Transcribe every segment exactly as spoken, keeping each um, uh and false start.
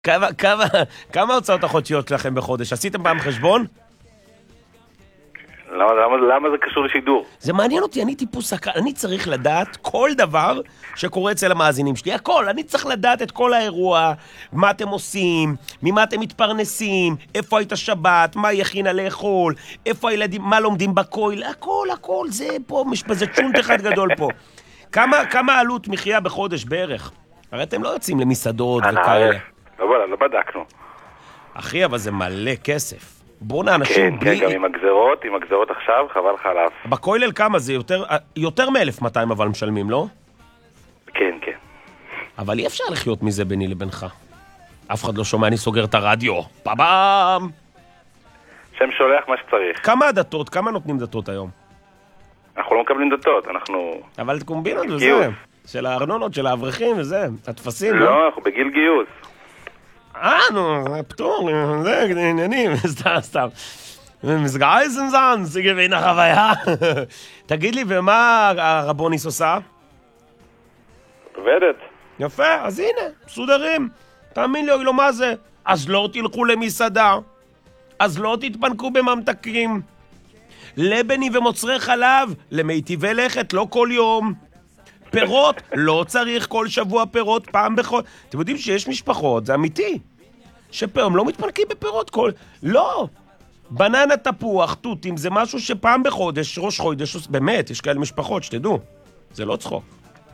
כמה, כמה, כמה הוצאות החודשיות שלכם בחודש? עשיתם פעם חשבון? למה, למה, למה זה קשור לשידור? זה מעניין אותי, אני טיפוס סקרן, אני צריך לדעת כל דבר שקורה אצל המאזינים שלי, הכל, אני צריך לדעת את כל האירוע, מה אתם עושים, ממה אתם מתפרנסים, איפה היית שבת, מה יכינה לאכול, איפה הילדים, מה לומדים בכולל, הכל, הכל, זה פה, יש בזה צ'ונט אחד גדול פה. כמה, כמה עלות מחיה בחודש בערך? הרי אתם לא יוצאים למסעדות וכאלה. לא, לא בדקנו. אחי, אבל זה מלא כסף. בואו אנשים כן, בלי... כן, גם עם הגזרות, עם הגזרות עכשיו, חבל חלף. בכולל כמה? זה יותר, יותר מ-אלף מאתיים אבל משלמים, לא? כן, כן. אבל אי אפשר לחיות מזה ביני לבינך. אף אחד לא שומע, אני סוגר את הרדיו. פאבאם! שם שולח מה שצריך. כמה הדתות? כמה נותנים דתות היום? אנחנו לא מקבלים דתות, אנחנו... אבל את קומבינות וזה. גיוס. של הארנונות, של האברכים וזה. התפסים, לא? לא, אנחנו בגיל גיוס. אה, נו, פטור, זה, עניינים, סתם, סתם. מסגייסן זן, זה גבין החוויה. תגיד לי, ומה הרבוניס עושה? עובדת. יפה, אז הנה, מסודרים. תאמין לי, לא מה זה? אז לא תלכו למסעדה, אז לא תתפנקו בממתקים. לבני ומוצרי חלב, למיטיבי לכת, לא כל יום. פירות, לא צריך כל שבוע פירות, פעם בכל... אתם יודעים שיש משפחות, זה אמיתי, שפעם לא מתפנקים בפירות כל... לא! בננה, תפוח, תותים, זה משהו שפעם בחודש, ראש חודש, באמת, יש כאלה משפחות, שתדעו. זה לא צחוק.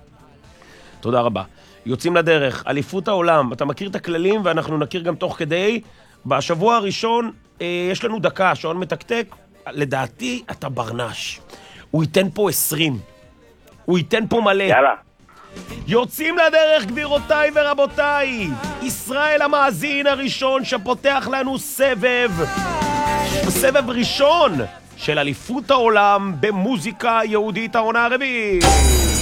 תודה רבה. יוצאים לדרך, אליפות העולם, אתה מכיר את הכללים ואנחנו נכיר גם תוך כדי. בשבוע הראשון אה, יש לנו דקה, שעון מתקתק, לדעתי אתה ברנש. הוא ייתן פה עשרים. הוא ייתן פה מלא. יאללה. יוצאים לדרך, גבירותיי ורבותיי. ישראל המאזין הראשון שפותח לנו סבב. סבב ראשון של אליפות העולם במוזיקה יהודית העונה הרביעית.